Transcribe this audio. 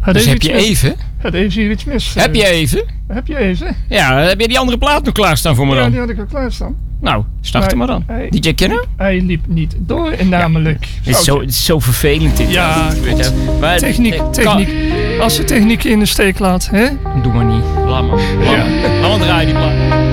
Dus heb je even? Ja, er is hier iets mis. Heb je even? Heb je even? Ja, heb je die andere plaat nog klaarstaan voor me Ja, dan? die had ik al klaarstaan. Nou, start hem maar dan. DJ Kenner? Hij liep niet door, namelijk. Het is zo vervelend dit. Ja, weet je. Maar techniek. Als de techniek je in de steek laat, hè? Doe maar niet. Laat maar. Laat maar draaien die plaat.